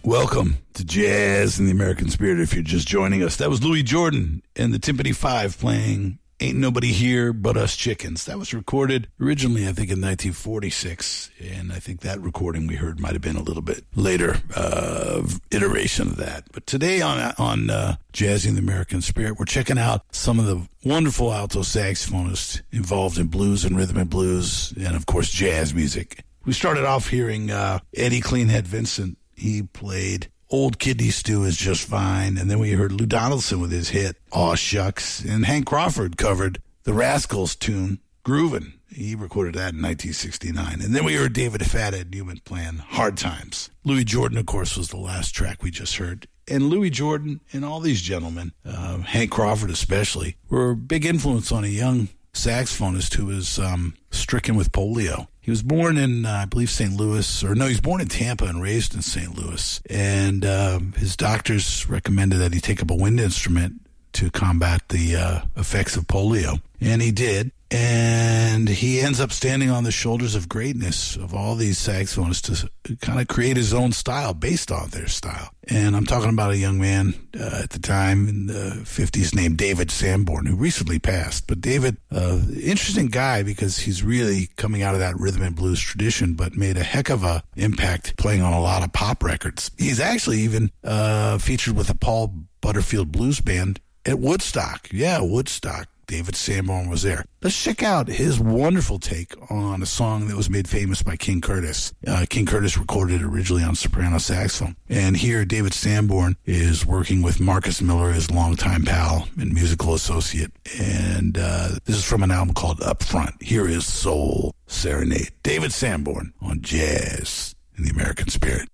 Welcome to Jazz in the American Spirit. If you're just joining us, that was Louis Jordan and the Timpani Five playing Ain't Nobody Here But Us Chickens. That was recorded originally, I think, in 1946, and I think that recording we heard might have been a little bit later iteration of that. But today on Jazz in the American Spirit, we're checking out some of the wonderful alto saxophonists involved in blues and rhythm and blues, and of course jazz music. We started off hearing Eddie Cleanhead Vincent. He played Old Kidney Stew Is Just Fine. And then we heard Lou Donaldson with his hit, Aw Shucks. And Hank Crawford covered the Rascals tune, Groovin'. He recorded that in 1969. And then we heard David Fathead Newman playing Hard Times. Louis Jordan, of course, was the last track we just heard. And Louis Jordan and all these gentlemen, Hank Crawford especially, were a big influence on a young saxophonist who was stricken with polio. He was born in, I believe, St. Louis, he was born in Tampa and raised in St. Louis. And his doctors recommended that he take up a wind instrument to combat the effects of polio. And he did. And he ends up standing on the shoulders of greatness of all these saxophonists to kind of create his own style based on their style. And I'm talking about a young man at the time in the 50s named David Sanborn, who recently passed. But David, interesting guy because he's really coming out of that rhythm and blues tradition, but made a heck of a impact playing on a lot of pop records. He's actually even featured with the Paul Butterfield Blues Band at Woodstock. Yeah, Woodstock. David Sanborn was there. Let's check out his wonderful take on a song that was made famous by King Curtis. King Curtis recorded it originally on soprano saxophone. And here David Sanborn is working with Marcus Miller, his longtime pal and musical associate. And this is from an album called Up Front. Here is Soul Serenade. David Sanborn on Jazz in the American Spirit.